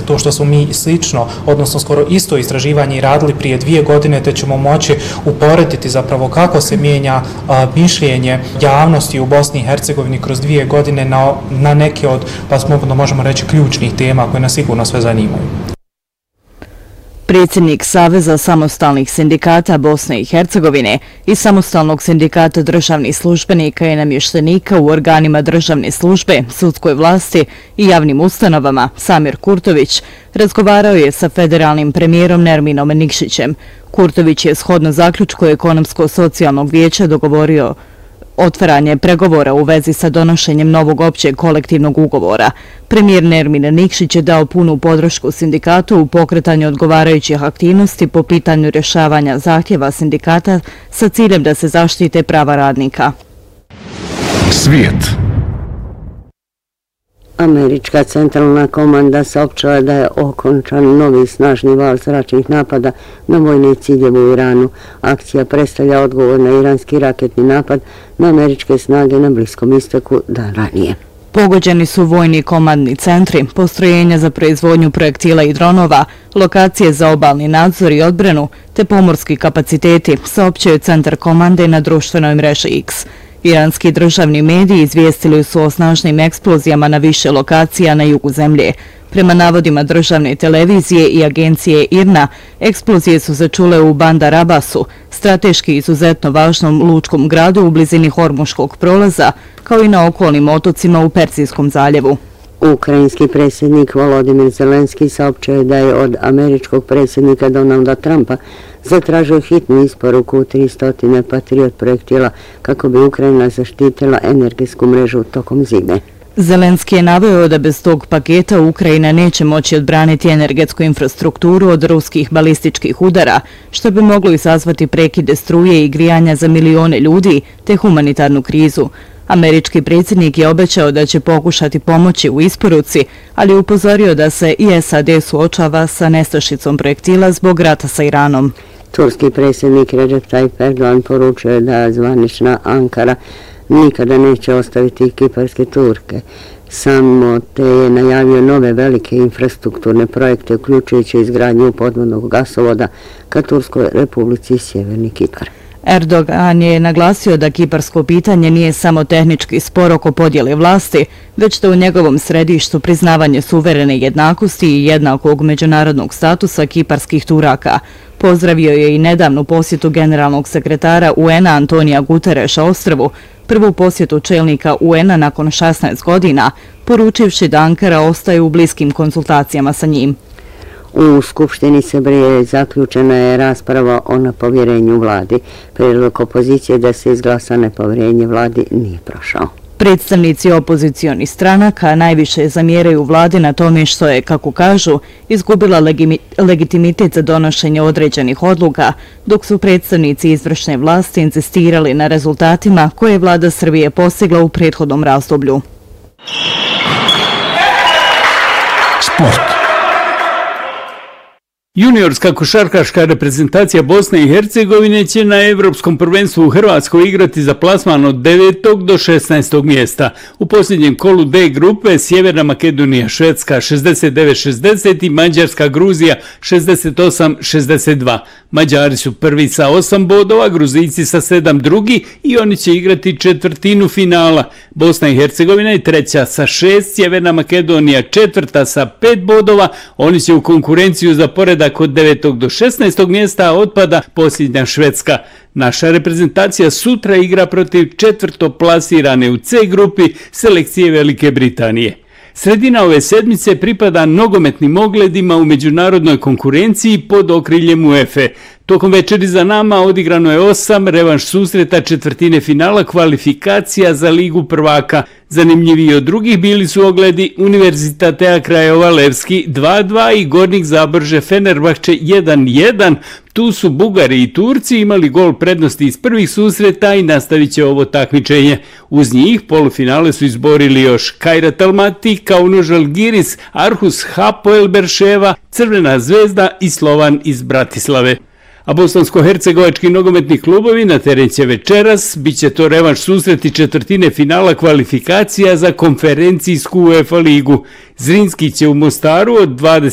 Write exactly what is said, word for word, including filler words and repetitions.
se to što smo mi slično, odnosno skoro isto istraživanje radili prije dvije godine, te ćemo moći uporediti zapravo kako se mijenja a, mišljenje javnosti u Bosni i Hercegovini kroz dvije godine na, na neke od, pa slobodno možemo reći, ključnih tema koje nas sigurno sve zanimaju. Predsjednik Saveza samostalnih sindikata Bosne i Hercegovine i Samostalnog sindikata državnih službenika i namještenika u organima državne službe, sudskoj vlasti i javnim ustanovama, Samir Kurtović, razgovarao je sa federalnim premijerom Nerminom Nikšićem. Kurtović je shodno zaključku Ekonomsko-socijalnog vijeća dogovorio otvaranje pregovora u vezi sa donošenjem novog općeg kolektivnog ugovora. Premijer Nermin Nikšić je dao punu podršku sindikatu u pokretanju odgovarajućih aktivnosti po pitanju rješavanja zahtjeva sindikata sa ciljem da se zaštite prava radnika. Svijet. Američka centralna komanda saopćila da je okončan novi snažni val zračnih napada na vojne ciljeve u Iranu. Akcija predstavlja odgovor na iranski raketni napad na američke snage na Bliskom istoku dan ranije. Pogođeni su vojni komandni centri, postrojenja za proizvodnju projektila i dronova, lokacije za obalni nadzor i odbranu, te pomorski kapaciteti, saopćio je centar komande na društvenoj mreži X. Iranski državni mediji izvijestili su o snažnim eksplozijama na više lokacija na jugu zemlje. Prema navodima državne televizije i agencije I R N A, eksplozije su se čule u Bandar Abbasu, strateški izuzetno važnom lučkom gradu u blizini Hormuškog prolaza, kao i na okolnim otocima u Persijskom zaljevu. Ukrajinski predsjednik Volodimir Zelenski saopćio je da je od američkog predsjednika Donalda Trumpa zatražio hitnu isporuku tristo Patriot projektila kako bi Ukrajina zaštitila energetsku mrežu tokom zime. Zelenski je naveo da bez tog paketa Ukrajina neće moći odbraniti energetsku infrastrukturu od ruskih balističkih udara, što bi moglo izazvati prekide struje i grijanja za milione ljudi te humanitarnu krizu. Američki predsjednik je obećao da će pokušati pomoći u isporuci, ali upozorio da se i S A D suočava sa nestašicom projektila zbog rata sa Iranom. Turski predsjednik Recep Tayyip Erdogan poručio je da zvanična Ankara nikada neće ostaviti kiparske Turke. Samo te je najavio nove velike infrastrukturne projekte, uključujući izgradnju podvodnog gasovoda ka Turskoj republici Sjeverni Kipar. Erdogan je naglasio da kiparsko pitanje nije samo tehnički spor oko podjele vlasti, već da u njegovom središtu priznavanje suverene jednakosti i jednakog međunarodnog statusa kiparskih Turaka. Pozdravio je i nedavnu posjetu generalnog sekretara U N A Antonija Gutereša ostrvu, prvu posjetu čelnika U N A nakon šesnaest godina, poručivši da Ankara ostaje u bliskim konsultacijama sa njim. U Skupštini Srbije zaključena je rasprava o nepovjerenju vladi. Prijedlog opozicije da se izglasa nepovjerenje vladi nije prošao. Predstavnici opozicionih stranaka najviše zamjeraju vladi na tome što je, kako kažu, izgubila legitimitet za donošenje određenih odluka, dok su predstavnici izvršne vlasti insistirali na rezultatima koje je vlada Srbije postigla u prethodnom razdoblju. Sport. Juniorska košarkaška reprezentacija Bosne i Hercegovine će na Evropskom prvenstvu u Hrvatskoj igrati za plasman od devetog do šesnaestog mjesta. U posljednjem kolu D grupe Sjeverna Makedonija, Švedska šezdeset devet šezdeset i Mađarska Gruzija šezdeset osam šezdeset dva. Mađari su prvi sa osam bodova, Gruzijci sa sedam drugi i oni će igrati četvrtinu finala. Bosna i Hercegovina je treća sa šest, Sjeverna Makedonija četvrta sa pet bodova, oni će u konkurenciju za poredak od devetog do šesnaestog mjesta otpada posljednja Švedska. Naša reprezentacija sutra igra protiv četvrto plasirane u C grupi selekcije Velike Britanije. Sredina ove sedmice pripada nogometnim ogledima u međunarodnoj konkurenciji pod okriljem UEFA. Tokom večeri za nama odigrano je osam revanš susreta četvrtine finala kvalifikacija za Ligu prvaka. Zanimljiviji od drugih bili su ogledi Univerzitatea Krajova Levski dva dva i Gornik Zabrže Fenerbahče jedan jedan. Tu su Bugari i Turci imali gol prednosti iz prvih susreta i nastavit će ovo takmičenje. Uz njih polufinale su izborili još Kairat Almaty, Kauno Žalgiris, Arhus Hapoel Berševa, Crvena zvezda i Slovan iz Bratislave. A bosansko-hercegovački nogometni klubovi na teren će večeras, bit će to revanš susreti četvrtine finala kvalifikacija za konferencijsku UEFA ligu. Zrinski će u Mostaru od dvadeset